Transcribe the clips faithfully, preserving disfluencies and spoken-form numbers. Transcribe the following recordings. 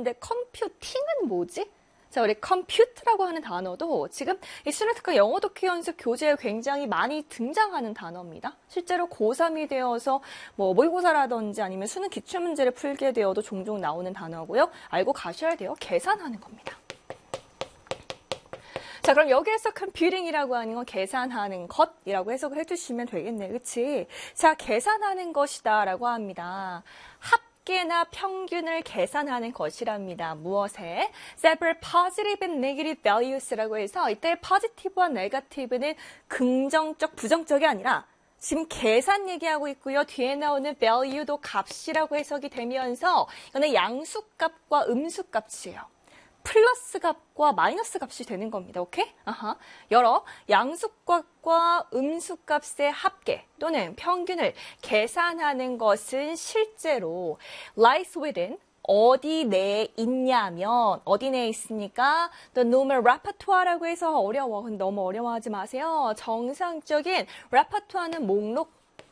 근데 컴퓨팅은 뭐지? 자, 우리 compute라고 하는 단어도 지금 이 스튜던트과 영어 독해 연습 교재에 굉장히 많이 등장하는 단어입니다. 실제로 고삼이 되어서 뭐 모의고사라든지 아니면 수능 기출문제를 풀게 되어도 종종 나오는 단어고요. 알고 가셔야 돼요. 계산하는 겁니다. 자, 그럼 여기에서 computing이라고 하는 건 계산하는 것이라고 해석을 해주시면 되겠네요. 그치? 자, 계산하는 것이다 라고 합니다. 합계나 평균을 계산하는 것이랍니다. 무엇에? several positive and negative values라고 해서 이때 positive와 negative는 긍정적, 부정적이 아니라 지금 계산 얘기하고 있고요. 뒤에 나오는 value도 값이라고 해석이 되면서 이거는 양수값과 음수값이에요. 플러스 값과 마이너스 값이 되는 겁니다. 오케이? 아하. 열어. 양수값과 음수값의 합계 또는 평균을 계산하는 것은 실제로 lies within 어디 내에 있냐면 어디 내에 있습니까? The normal repertoire라고 해서 어려워. 근데 너무 어려워하지 마세요. 정상적인 repertoire는 목록.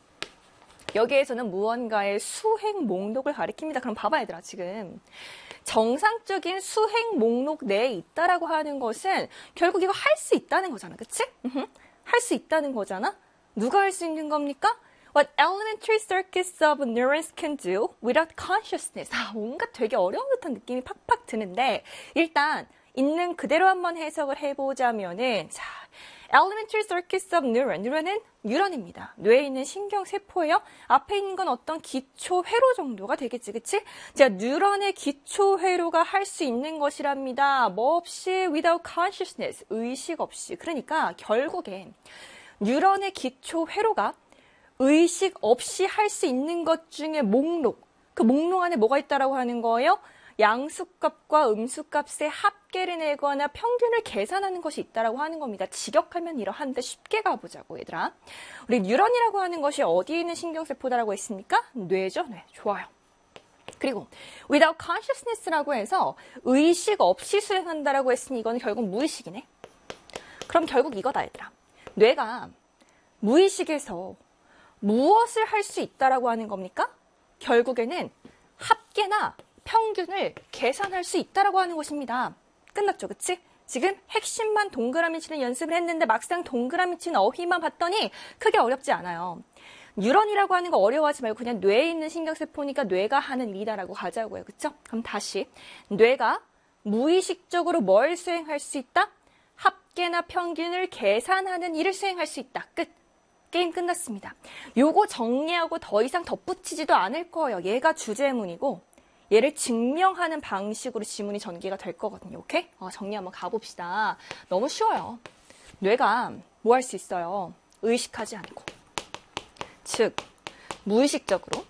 여기에서는 무언가의 수행 목록을 가리킵니다. 그럼 봐봐 얘들아 지금. 정상적인 수행 목록 내에 있다라고 하는 것은 결국 이거 할 수 있다는 거잖아. 그치? 할 수 있다는 거잖아. 누가 할 수 있는 겁니까? What elementary circuits of neurons can do without consciousness. 아, 뭔가 되게 어려운 듯한 느낌이 팍팍 드는데 일단 있는 그대로 한번 해석을 해보자면은 자, elementary circuits of neuron. 뉴런은 뉴런입니다. 뇌에 있는 신경세포예요. 앞에 있는 건 어떤 기초회로 정도가 되겠지, 그치? 자, 뉴런의 기초회로가 할 수 있는 것이랍니다. 뭐 없이 without consciousness, 의식 없이. 그러니까 결국엔 뉴런의 기초회로가 의식 없이 할 수 있는 것 중에 목록, 그 목록 안에 뭐가 있다라고 하는 거예요? 양수값과 음수값의 합계를 내거나 평균을 계산하는 것이 있다라고 하는 겁니다. 직역하면 이러한데 쉽게 가보자고 얘들아. 우리 뉴런이라고 하는 것이 어디에 있는 신경세포다라고 했습니까? 뇌죠. 네, 좋아요. 그리고 without consciousness라고 해서 의식 없이 수행한다라고 했으니 이거는 결국 무의식이네. 그럼 결국 이거다 얘들아. 뇌가 무의식에서 무엇을 할 수 있다라고 하는 겁니까? 결국에는 합계나 평균을 계산할 수 있다라고 하는 것입니다. 끝났죠, 그치? 지금 핵심만 동그라미 치는 연습을 했는데 막상 동그라미 치는 어휘만 봤더니 크게 어렵지 않아요. 뉴런이라고 하는 거 어려워하지 말고 그냥 뇌에 있는 신경세포니까 뇌가 하는 일이다라고 가자고요, 그쵸? 그럼 다시 뇌가 무의식적으로 뭘 수행할 수 있다? 합계나 평균을 계산하는 일을 수행할 수 있다. 끝. 게임 끝났습니다. 요거 정리하고 더 이상 덧붙이지도 않을 거예요. 얘가 주제문이고 얘를 증명하는 방식으로 지문이 전개가 될 거거든요. 오케이? 어, 정리 한번 가봅시다. 너무 쉬워요. 뇌가 뭐 할 수 있어요? 의식하지 않고. 즉, 무의식적으로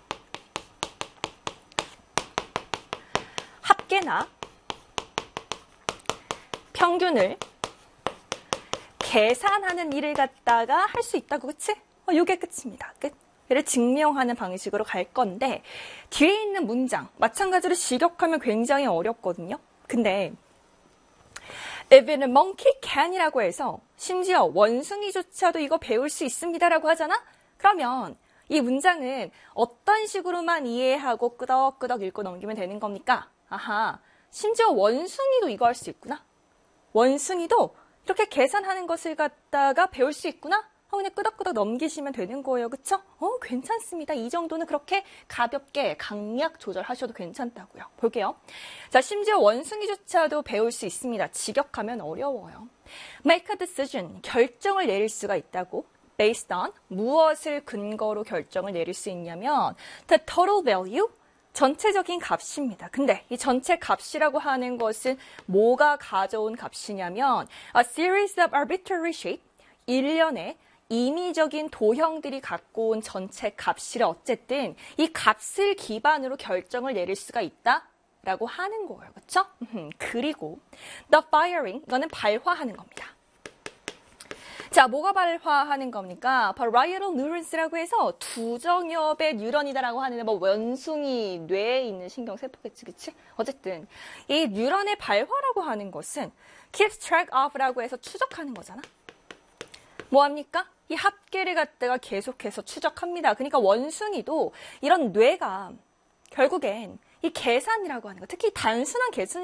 합계나 평균을 계산하는 일을 갖다가 할 수 있다고, 그치? 어, 요게 끝입니다. 끝. 얘를 증명하는 방식으로 갈 건데 뒤에 있는 문장 마찬가지로 직역하면 굉장히 어렵거든요. 근데 even a monkey can이라고 해서 심지어 원숭이조차도 이거 배울 수 있습니다라고 하잖아? 그러면 이 문장은 어떤 식으로만 이해하고 끄덕끄덕 읽고 넘기면 되는 겁니까? 아하, 심지어 원숭이도 이거 할 수 있구나. 원숭이도 이렇게 계산하는 것을 갖다가 배울 수 있구나. 그냥 끄덕끄덕 넘기시면 되는 거예요. 그쵸? 어, 괜찮습니다. 이 정도는 그렇게 가볍게 강약 조절하셔도 괜찮다고요. 볼게요. 자, 심지어 원숭이조차도 배울 수 있습니다. 직역하면 어려워요. Make a decision. 결정을 내릴 수가 있다고. Based on. 무엇을 근거로 결정을 내릴 수 있냐면 the total value. 전체적인 값입니다. 근데 이 전체 값이라고 하는 것은 뭐가 가져온 값이냐면 a series of arbitrary shape. 일련의 임의적인 도형들이 갖고 온 전체 값이라 어쨌든 이 값을 기반으로 결정을 내릴 수가 있다라고 하는 거예요. 그렇죠? 그리고 the firing, 이거는 발화하는 겁니다. 자, 뭐가 발화하는 겁니까? parietal neurons라고 해서 두 정엽의 뉴런이다라고 하는데 뭐 원숭이 뇌에 있는 신경세포겠지, 그치? 어쨌든 이 뉴런의 발화라고 하는 것은 keeps track of라고 해서 추적하는 거잖아. 뭐합니까? 이 합계를 갖다가 계속해서 추적합니다. 그러니까 원숭이도 이런 뇌가 결국엔 이 계산이라고 하는 거, 특히 단순한 계산